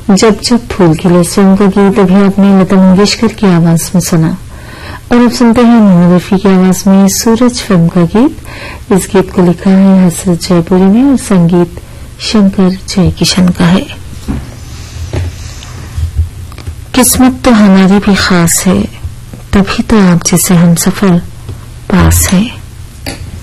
जब जब फूल खिले फिल्म का गीत अभी आपने लता मंगेशकर की आवाज में सुना। और अब सुनते हैं मोहम्मद रफी की आवाज में सूरज फिल्म का गीत। इस गीत को लिखा है हसरत जयपुरी ने और संगीत शंकर जयकिशन का है। किस्मत तो हमारी भी खास है, तभी तो आप जैसे हम सफर पास है।